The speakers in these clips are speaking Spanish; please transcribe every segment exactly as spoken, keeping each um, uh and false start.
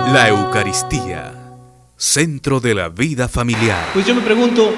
La Eucaristía, centro de la vida familiar. Pues yo me pregunto,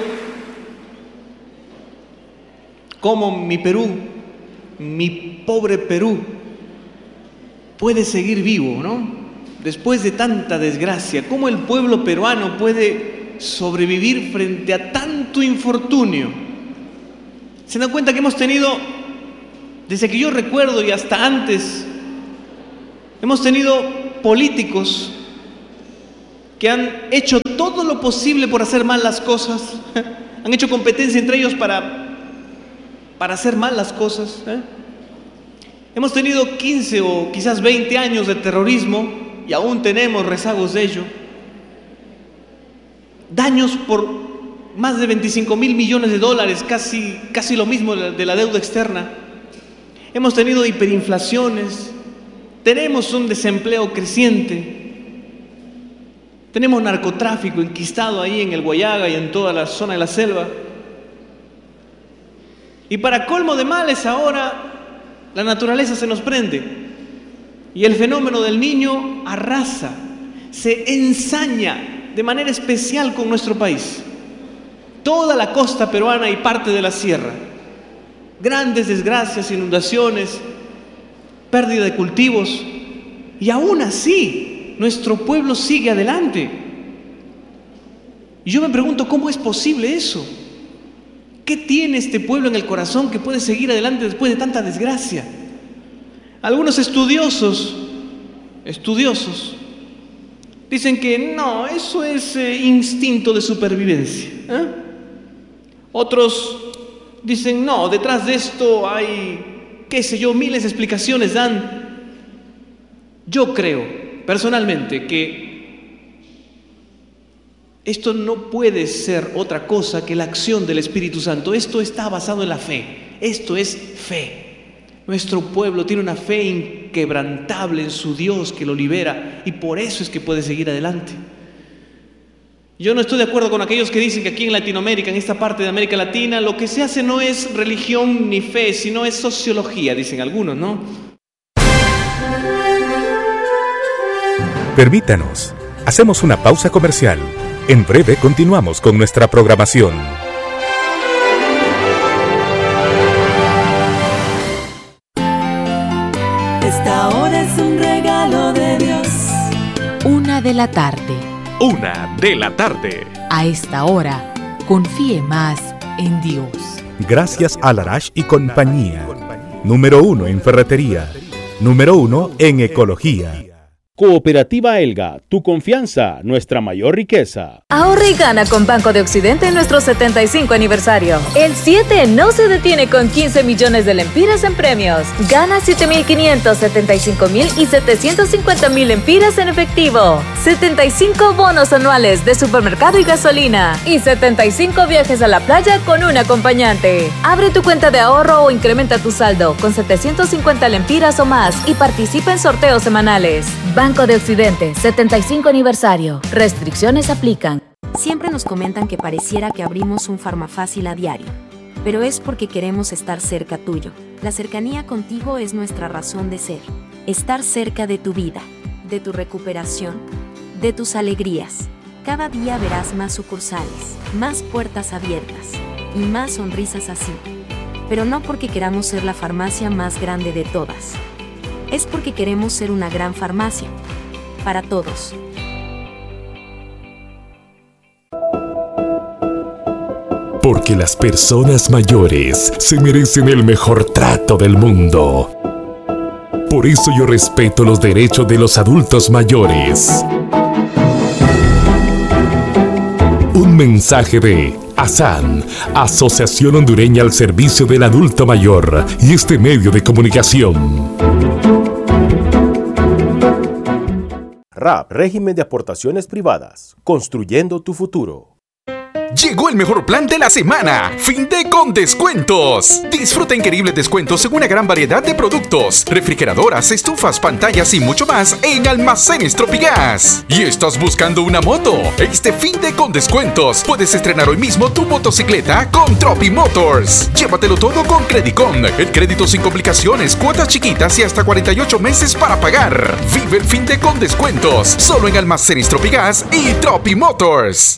¿cómo mi Perú, mi pobre Perú, puede seguir vivo, ¿no? Después de tanta desgracia, ¿cómo el pueblo peruano puede sobrevivir frente a tanto infortunio? ¿Se dan cuenta que hemos tenido, desde que yo recuerdo y hasta antes, hemos tenido políticos que han hecho todo lo posible por hacer mal las cosas, han hecho competencia entre ellos para, para hacer mal las cosas, ¿eh? Hemos tenido quince o quizás veinte años de terrorismo y aún tenemos rezagos de ello. Daños por más de veinticinco mil millones de dólares, casi, casi lo mismo de la deuda externa. Hemos tenido hiperinflaciones, tenemos un desempleo creciente. Tenemos narcotráfico enquistado ahí en el Guayaga y en toda la zona de la selva. Y para colmo de males ahora la naturaleza se nos prende y el fenómeno del Niño arrasa, se ensaña de manera especial con nuestro país. Toda la costa peruana y parte de la sierra. Grandes desgracias, inundaciones, pérdida de cultivos y aún así nuestro pueblo sigue adelante. Y yo me pregunto, ¿cómo es posible eso? ¿Qué tiene este pueblo en el corazón que puede seguir adelante después de tanta desgracia? Algunos estudiosos, estudiosos, dicen que no, eso es eh, instinto de supervivencia, ¿eh? Otros dicen, no, detrás de esto hay, qué sé yo, miles de explicaciones dan. Yo creo personalmente que esto no puede ser otra cosa que la acción del Espíritu Santo. Esto está basado en la fe. Esto es fe. Nuestro pueblo tiene una fe inquebrantable en su Dios que lo libera y por eso es que puede seguir adelante. Yo no estoy de acuerdo con aquellos que dicen que aquí en Latinoamérica, en esta parte de América Latina, lo que se hace no es religión ni fe, sino es sociología, dicen algunos, ¿no? Permítanos, hacemos una pausa comercial. En breve continuamos con nuestra programación. Esta hora es un regalo de Dios. Una de la tarde. Una de la tarde. A esta hora, confíe más en Dios. Gracias a Larash y compañía. Número uno en ferretería. Número uno en ecología. Cooperativa Elga, tu confianza, nuestra mayor riqueza. Ahorra y gana con Banco de Occidente en nuestro setenta y cinco aniversario. El siete no se detiene con quince millones de lempiras en premios. Gana siete mil quinientos, setenta y cinco mil y setecientos cincuenta mil lempiras en efectivo. setenta y cinco bonos anuales de supermercado y gasolina. Y setenta y cinco viajes a la playa con un acompañante. Abre tu cuenta de ahorro o incrementa tu saldo con setecientos cincuenta lempiras o más y participa en sorteos semanales. Banco de Occidente, setenta y cinco aniversario. Restricciones aplican. Siempre nos comentan que pareciera que abrimos un Farmafácil a diario, pero es porque queremos estar cerca tuyo. La cercanía contigo es nuestra razón de ser. Estar cerca de tu vida, de tu recuperación, de tus alegrías. Cada día verás más sucursales, más puertas abiertas y más sonrisas así. Pero no porque queramos ser la farmacia más grande de todas. Es porque queremos ser una gran farmacia. Para todos. Porque las personas mayores se merecen el mejor trato del mundo. Por eso yo respeto los derechos de los adultos mayores. Un mensaje de ASAN, Asociación Hondureña al Servicio del Adulto Mayor, y este medio de comunicación. R A P, Régimen de Aportaciones Privadas, construyendo tu futuro. Llegó el mejor plan de la semana, Finde con descuentos. Disfruta increíbles descuentos en una gran variedad de productos, refrigeradoras, estufas, pantallas y mucho más en Almacenes Tropigas. ¿Y estás buscando una moto? Este Finde con descuentos puedes estrenar hoy mismo tu motocicleta con Tropi Motors. Llévatelo todo con Credicom, el crédito sin complicaciones, cuotas chiquitas y hasta cuarenta y ocho meses para pagar. Vive el Finde con descuentos, solo en Almacenes Tropigas y Tropi Motors.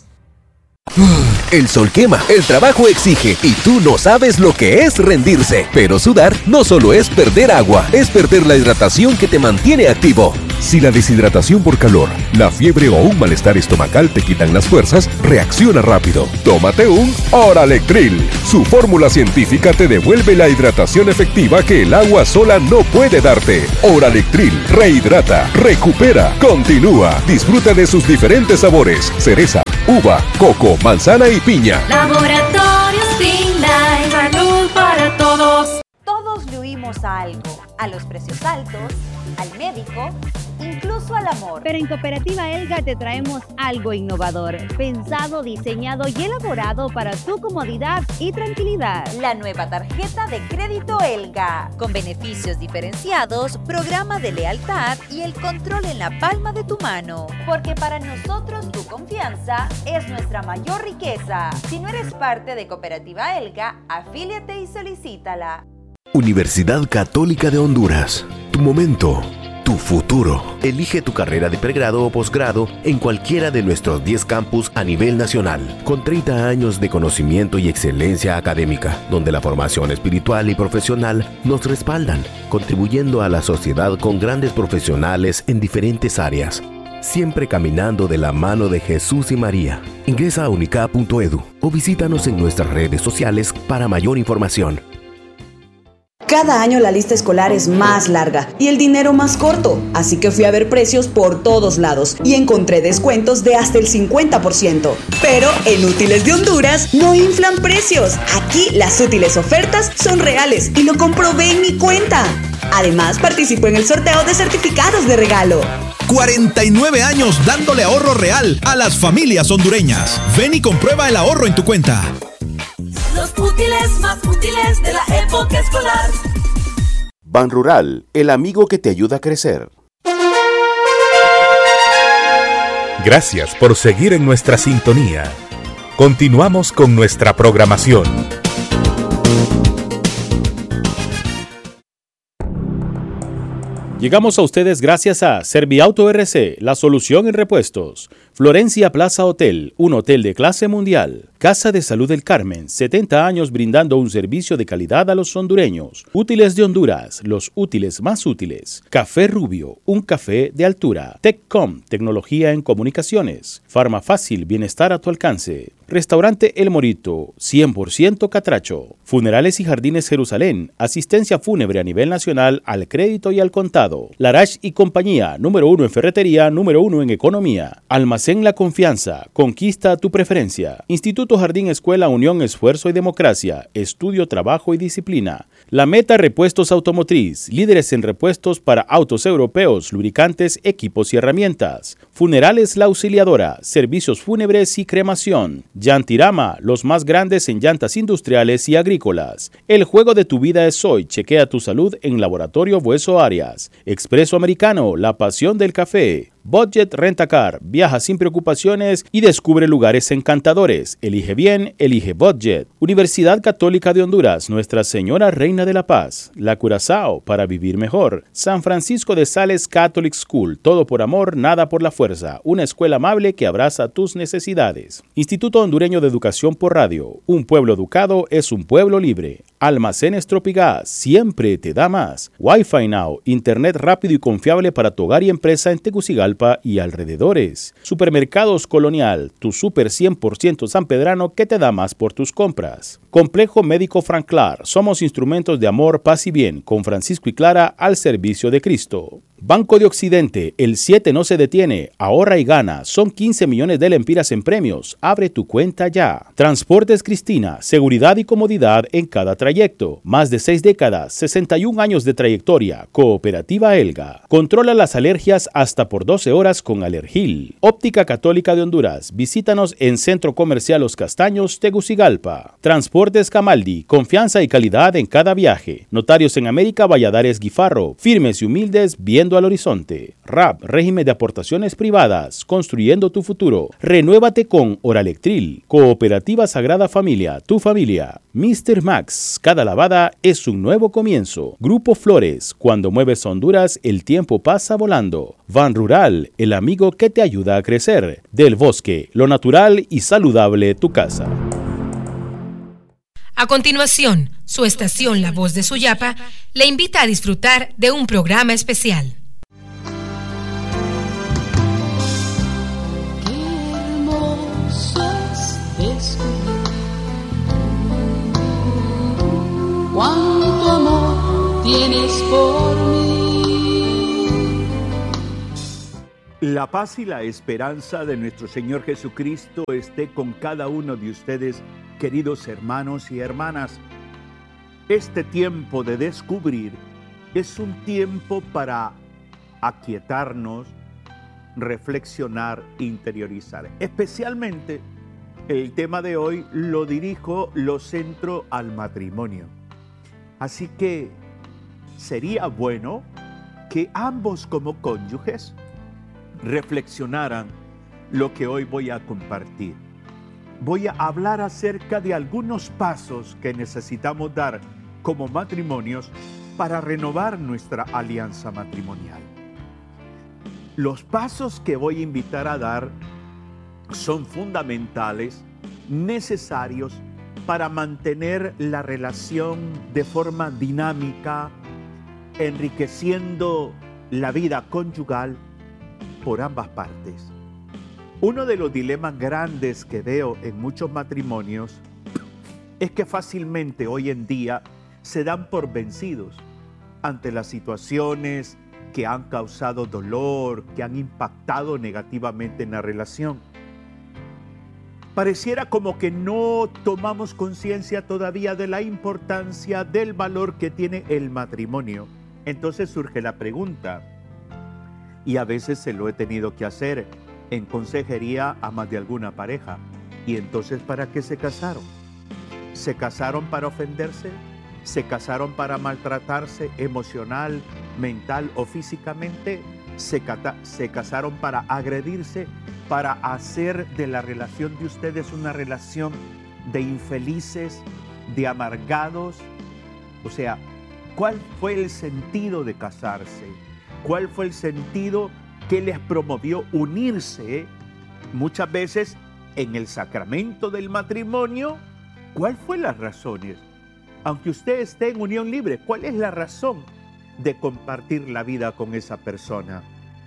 El sol quema, el trabajo exige y tú no sabes lo que es rendirse. Pero sudar no solo es perder agua, es perder la hidratación que te mantiene activo. Si la deshidratación por calor, la fiebre o un malestar estomacal te quitan las fuerzas, reacciona rápido. Tómate un Oralectril. Su fórmula científica te devuelve la hidratación efectiva que el agua sola no puede darte. Oralectril rehidrata, recupera, continúa. Disfruta de sus diferentes sabores: cereza, uva, coco, manzana y piña. Laboratorios Finlay, salud para todos. Todos le huimos a algo, a los precios altos, al médico, incluso al amor. Pero en Cooperativa Elga te traemos algo innovador, pensado, diseñado y elaborado para tu comodidad y tranquilidad. La nueva tarjeta de crédito Elga, con beneficios diferenciados, programa de lealtad y el control en la palma de tu mano. Porque para nosotros tu confianza es nuestra mayor riqueza. Si no eres parte de Cooperativa Elga, afíliate y solicítala. Universidad Católica de Honduras. Tu momento, tu futuro. Elige tu carrera de pregrado o posgrado en cualquiera de nuestros diez campus a nivel nacional, con treinta años de conocimiento y excelencia académica, donde la formación espiritual y profesional nos respaldan, contribuyendo a la sociedad con grandes profesionales en diferentes áreas, siempre caminando de la mano de Jesús y María. Ingresa a unicap punto edu o visítanos en nuestras redes sociales para mayor información. Cada año la lista escolar es más larga y el dinero más corto, así que fui a ver precios por todos lados y encontré descuentos de hasta el cincuenta por ciento. Pero en Útiles de Honduras no inflan precios. Aquí las útiles ofertas son reales y lo comprobé en mi cuenta. Además, participo en el sorteo de certificados de regalo. cuarenta y nueve años dándole ahorro real a las familias hondureñas. Ven y comprueba el ahorro en tu cuenta. Los útiles más útiles de la época escolar. Ban Rural, el amigo que te ayuda a crecer. Gracias por seguir en nuestra sintonía. Continuamos con nuestra programación. Llegamos a ustedes gracias a Serviauto R C, la solución en repuestos. Florencia Plaza Hotel, un hotel de clase mundial. Casa de Salud del Carmen, setenta años brindando un servicio de calidad a los hondureños. Útiles de Honduras, los útiles más útiles. Café Rubio, un café de altura. TechCom, tecnología en comunicaciones. Farmafácil, bienestar a tu alcance. Restaurante El Morito, cien por ciento catracho. Funerales y Jardines Jerusalén, asistencia fúnebre a nivel nacional al crédito y al contado. Larash y compañía, número uno en ferretería, número uno en economía. Almacén La Confianza, conquista tu preferencia. Instituto Jardín Escuela Unión Esfuerzo y Democracia, estudio, trabajo y disciplina. La Meta Repuestos Automotriz, líderes en repuestos para autos europeos, lubricantes, equipos y herramientas. Funerales La Auxiliadora, servicios fúnebres y cremación. Yantirama, los más grandes en llantas industriales y agrícolas. El juego de tu vida es hoy. Chequea tu salud en Laboratorio Bueso Arias. Expreso Americano, la pasión del café. Budget Rentacar, viaja sin preocupaciones y descubre lugares encantadores. Elige bien, elige Budget. Universidad Católica de Honduras, Nuestra Señora Reina de la Paz. La Curazao, para vivir mejor. San Francisco de Sales Catholic School, todo por amor, nada por la fuerza. Una escuela amable que abraza tus necesidades. Instituto Hondureño de Educación por Radio. Un pueblo educado es un pueblo libre. Almacenes Tropigas, siempre te da más. Wi-Fi Now, internet rápido y confiable para tu hogar y empresa en Tegucigalpa y alrededores. Supermercados Colonial, tu super cien por ciento sanpedrano que te da más por tus compras. Complejo Médico Franclar, somos instrumentos de amor, paz y bien, con Francisco y Clara al servicio de Cristo. Banco de Occidente, el siete no se detiene, ahorra y gana, son quince millones de lempiras en premios, abre tu cuenta ya. Transportes Cristina, seguridad y comodidad en cada trayecto. trayecto, más de seis décadas, sesenta y un años de trayectoria. Cooperativa Elga. Controla las alergias hasta por doce horas con Alergil. Óptica Católica de Honduras. Visítanos en Centro Comercial Los Castaños, Tegucigalpa. Transportes Camaldi. Confianza y calidad en cada viaje. Notarios en América, Valladares Guifarro. Firmes y humildes viendo al horizonte. R A P, régimen de aportaciones privadas. Construyendo tu futuro. Renuévate con Oralectril. Cooperativa Sagrada Familia. Tu familia. mister Max. Cada lavada es un nuevo comienzo. Grupo Flores. Cuando mueves Honduras, el tiempo pasa volando. Ban Rural. El amigo que te ayuda a crecer. Del Bosque. Lo natural y saludable tu casa. A continuación, su estación La Voz de Suyapa le invita a disfrutar de un programa especial. Cuánto amor tienes por mí. La paz y la esperanza de nuestro Señor Jesucristo esté con cada uno de ustedes, queridos hermanos y hermanas. Este tiempo de descubrir es un tiempo para aquietarnos, reflexionar, interiorizar. Especialmente el tema de hoy lo dirijo, lo centro al matrimonio. Así que sería bueno que ambos como cónyuges reflexionaran lo que hoy voy a compartir. Voy a hablar acerca de algunos pasos que necesitamos dar como matrimonios para renovar nuestra alianza matrimonial. Los pasos que voy a invitar a dar son fundamentales, necesarios para mantener la relación de forma dinámica, enriqueciendo la vida conyugal por ambas partes. Uno de los dilemas grandes que veo en muchos matrimonios es que fácilmente hoy en día se dan por vencidos ante las situaciones que han causado dolor, que han impactado negativamente en la relación. Pareciera como que no tomamos conciencia todavía de la importancia del valor que tiene el matrimonio. Entonces surge la pregunta, y a veces se lo he tenido que hacer en consejería a más de alguna pareja. ¿Y entonces para qué se casaron? ¿Se casaron para ofenderse? ¿Se casaron para maltratarse emocional, mental o físicamente? ¿Se, se casaron para agredirse? ¿Para hacer de la relación de ustedes una relación de infelices, de amargados? O sea, ¿cuál fue el sentido de casarse? ¿Cuál fue el sentido que les promovió unirse muchas veces en el sacramento del matrimonio? ¿Cuál fue las razones? Aunque usted esté en unión libre, ¿cuál es la razón de compartir la vida con esa persona?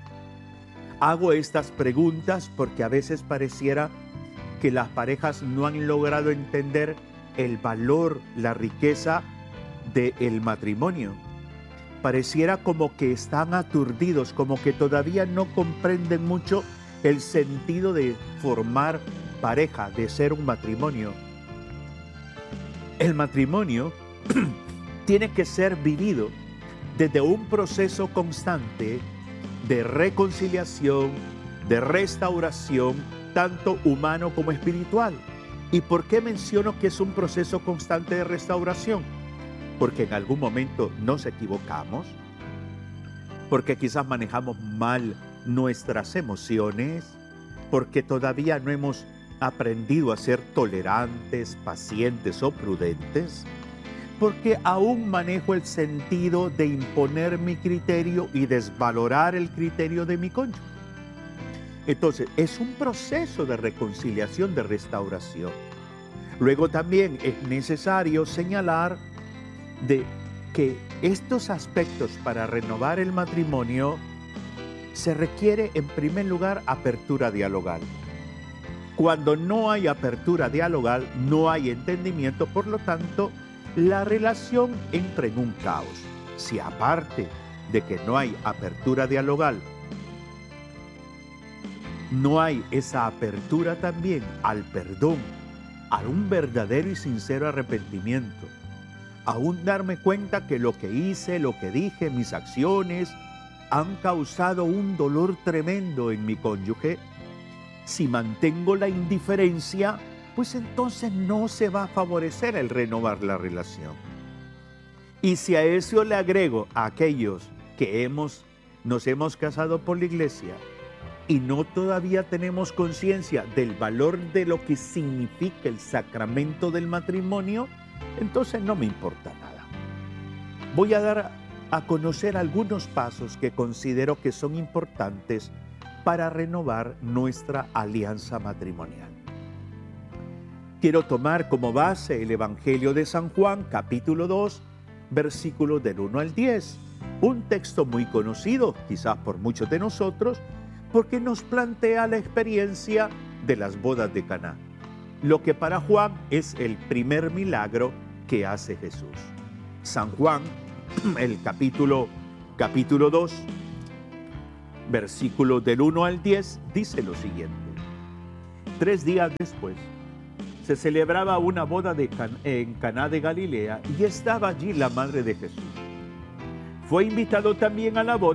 Hago estas preguntas porque a veces pareciera que las parejas no han logrado entender el valor, la riqueza del matrimonio. Pareciera como que están aturdidos, como que todavía no comprenden mucho el sentido de formar pareja, de ser un matrimonio. El matrimonio tiene que ser vivido desde un proceso constante de reconciliación, de restauración, tanto humano como espiritual. ¿Y por qué menciono que es un proceso constante de restauración? Porque en algún momento nos equivocamos, porque quizás manejamos mal nuestras emociones, porque todavía no hemos aprendido a ser tolerantes, pacientes o prudentes, porque aún manejo el sentido de imponer mi criterio y desvalorar el criterio de mi cónyuge. Entonces, es un proceso de reconciliación, de restauración. Luego también es necesario señalar de que estos aspectos para renovar el matrimonio se requiere en primer lugar apertura dialogal. Cuando no hay apertura dialogal, no hay entendimiento, por lo tanto, la relación entra en un caos. Si aparte de que no hay apertura dialogal, no hay esa apertura también al perdón, a un verdadero y sincero arrepentimiento, aún darme cuenta que lo que hice, lo que dije, mis acciones, han causado un dolor tremendo en mi cónyuge. Si mantengo la indiferencia, pues entonces no se va a favorecer el renovar la relación. Y si a eso le agrego a aquellos que hemos, nos hemos casado por la iglesia y no todavía tenemos conciencia del valor de lo que significa el sacramento del matrimonio, entonces no me importa nada. Voy a dar a conocer algunos pasos que considero que son importantes para renovar nuestra alianza matrimonial. Quiero tomar como base el Evangelio de San Juan, capítulo dos, versículos del uno al diez. Un texto muy conocido, quizás por muchos de nosotros, porque nos plantea la experiencia de las bodas de Caná, lo que para Juan es el primer milagro que hace Jesús. San Juan, el capítulo, capítulo dos, versículos del uno al diez, dice lo siguiente. Tres días después, se celebraba una boda de Can- en Caná de Galilea y estaba allí la madre de Jesús. Fue invitado también a la boda